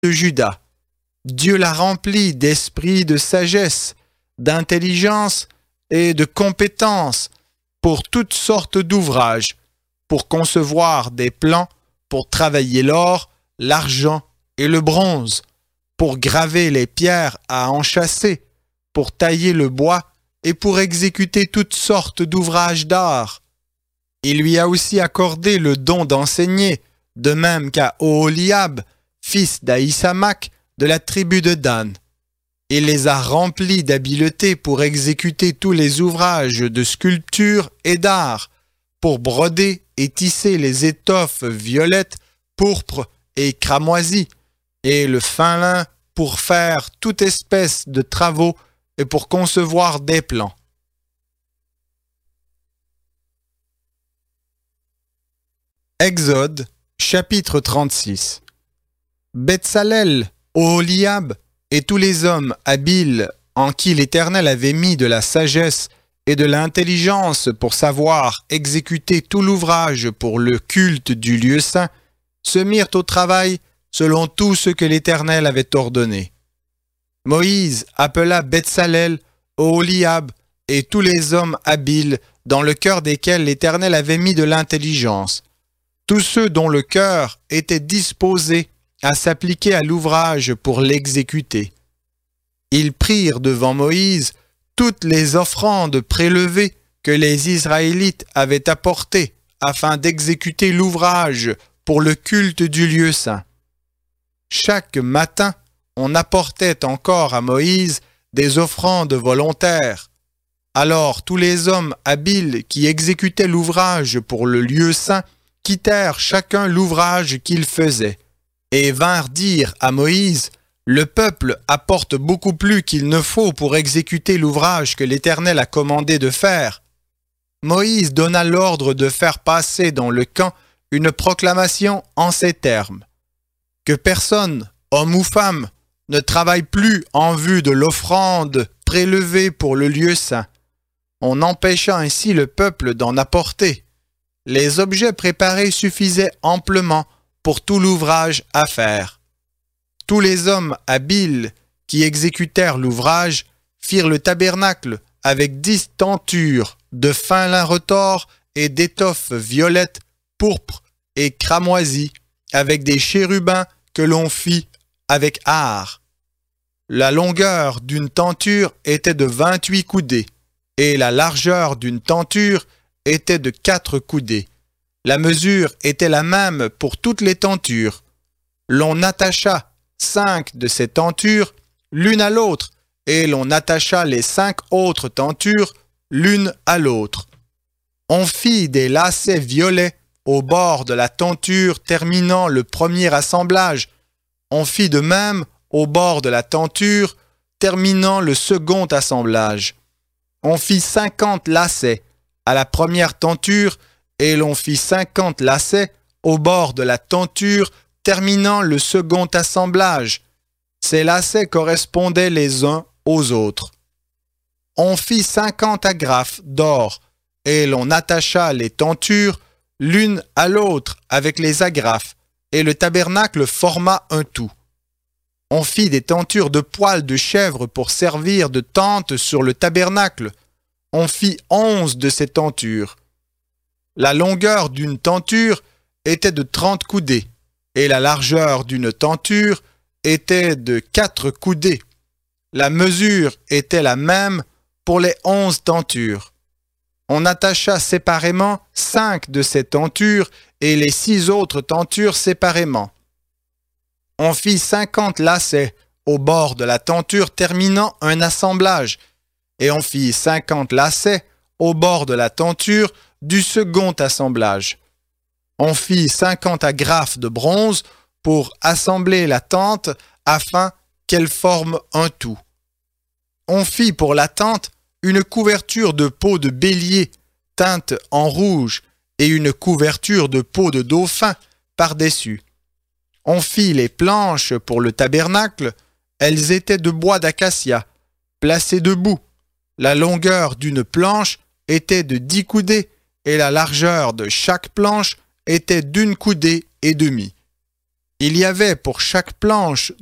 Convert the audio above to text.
de Juda. Dieu l'a remplie d'esprit de sagesse, d'intelligence et de compétence pour toutes sortes d'ouvrages, pour concevoir des plans, pour travailler l'or, l'argent et le bronze, pour graver les pierres à enchâsser, pour tailler le bois et pour exécuter toutes sortes d'ouvrages d'art. Il lui a aussi accordé le don d'enseigner, de même qu'à Oholiab, fils d'Ahisamach, de la tribu de Dan. Il les a remplis d'habileté pour exécuter tous les ouvrages de sculpture et d'art, pour broder et tisser les étoffes violettes, pourpres et cramoisies, et le fin lin pour faire toute espèce de travaux et pour concevoir des plans. Exode, chapitre 36. Betsalel, Oholiab et tous les hommes habiles en qui l'Éternel avait mis de la sagesse et de l'intelligence pour savoir exécuter tout l'ouvrage pour le culte du lieu saint, se mirent au travail selon tout ce que l'Éternel avait ordonné. Moïse appela Betsalel, Oholiab et tous les hommes habiles dans le cœur desquels l'Éternel avait mis de l'intelligence, tous ceux dont le cœur était disposé à s'appliquer à l'ouvrage pour l'exécuter. Ils prirent devant Moïse toutes les offrandes prélevées que les Israélites avaient apportées afin d'exécuter l'ouvrage pour le culte du lieu saint. Chaque matin, on apportait encore à Moïse des offrandes volontaires. Alors tous les hommes habiles qui exécutaient l'ouvrage pour le lieu saint quittèrent chacun l'ouvrage qu'ils faisaient, et vinrent dire à Moïse, « Le peuple apporte beaucoup plus qu'il ne faut pour exécuter l'ouvrage que l'Éternel a commandé de faire. » Moïse donna l'ordre de faire passer dans le camp une proclamation en ces termes. « Que personne, homme ou femme, ne travaille plus en vue de l'offrande prélevée pour le lieu saint. On empêcha ainsi le peuple d'en apporter. Les objets préparés suffisaient amplement pour tout l'ouvrage à faire. Tous les hommes habiles qui exécutèrent l'ouvrage firent le tabernacle avec 10 tentures de fin lin retors et d'étoffes violettes, pourpres et cramoisies, avec des chérubins que l'on fit avec art. La longueur d'une tenture était de 28 coudées, et la largeur d'une tenture était de 4 coudées. La mesure était la même pour toutes les tentures. L'on attacha 5 de ces tentures l'une à l'autre, et l'on attacha les 5 autres tentures l'une à l'autre. On fit des lacets violets au bord de la tenture terminant le premier assemblage. On fit de même au bord de la tenture terminant le second assemblage. On fit 50 lacets à la première tenture et l'on fit 50 lacets au bord de la tenture terminant le second assemblage. Ces lacets correspondaient les uns aux autres. On fit 50 agrafes d'or et l'on attacha les tentures l'une à l'autre avec les agrafes, et le tabernacle forma un tout. On fit des tentures de poils de chèvre pour servir de tente sur le tabernacle. On fit 11 de ces tentures. La longueur d'une tenture était de 30 coudées, et la largeur d'une tenture était de 4 coudées. La mesure était la même pour les 11 tentures. On attacha séparément 5 de ces tentures et les 6 autres tentures séparément. On fit 50 lacets au bord de la tenture terminant un assemblage, et on fit 50 lacets au bord de la tenture du second assemblage. On fit 50 agrafes de bronze pour assembler la tente afin qu'elle forme un tout. On fit pour la tente une couverture de peau de bélier teinte en rouge et une couverture de peau de dauphin par-dessus. On fit les planches pour le tabernacle, elles étaient de bois d'acacia, placées debout. La longueur d'une planche était de 10 coudées et la largeur de chaque planche était d'1 coudée et demie. Il y avait pour chaque planche